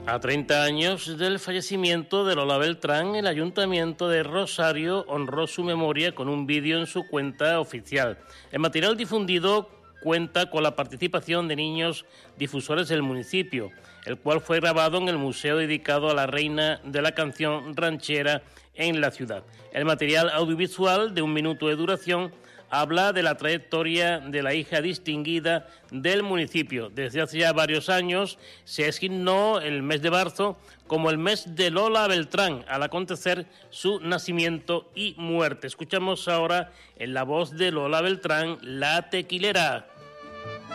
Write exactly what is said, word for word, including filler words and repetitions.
A treinta años del fallecimiento de Lola Beltrán, el Ayuntamiento de Rosario honró su memoria con un vídeo en su cuenta oficial. El material difundido cuenta con la participación de niños difusores del municipio, el cual fue grabado en el museo dedicado a la reina de la canción ranchera en la ciudad. El material audiovisual, de un minuto de duración, habla de la trayectoria de la hija distinguida del municipio. Desde hace ya varios años se asignó el mes de marzo como el mes de Lola Beltrán, al acontecer su nacimiento y muerte. Escuchamos ahora en la voz de Lola Beltrán, La Tequilera.